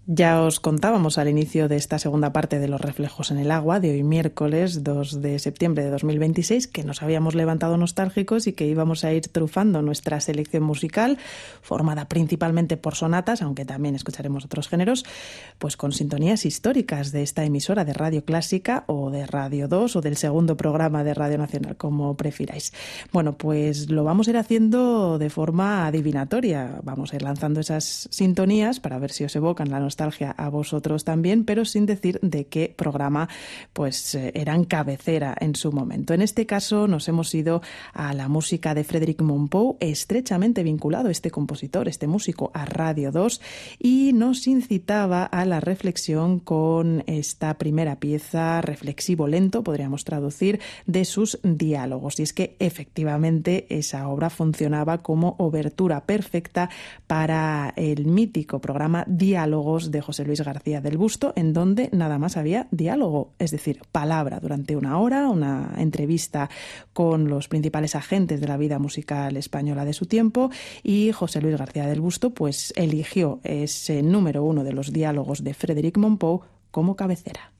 Ya os contábamos al inicio de esta segunda parte de Los reflejos en el agua, de hoy miércoles 2 de septiembre de 2026, que nos habíamos levantado nostálgicos y que íbamos a ir trufando nuestra selección musical, formada principalmente por sonatas, aunque también escucharemos otros géneros, pues con sintonías históricas de esta emisora de Radio Clásica o de Radio 2 o del segundo programa de Radio Nacional, como prefiráis. Bueno, pues lo vamos a ir haciendo de forma adivinatoria. Vamos a ir lanzando esas sintonías para ver si os evocan la nostalgia a vosotros también, pero sin decir de qué programa pues eran cabecera en su momento. En este caso nos hemos ido a la música de Frédéric Mompou, estrechamente vinculado este compositor, este músico, a Radio 2, y nos incitaba a la reflexión con esta primera pieza, reflexivo lento, podríamos traducir, de sus diálogos. Y es que efectivamente esa obra funcionaba como obertura perfecta para el mítico programa Diálogos de José Luis García del Busto, en donde nada más había diálogo, es decir, palabra durante una hora, una entrevista con los principales agentes de la vida musical española de su tiempo, y José Luis García del Busto pues eligió ese número 1 de los diálogos de Frédéric Mompou como cabecera.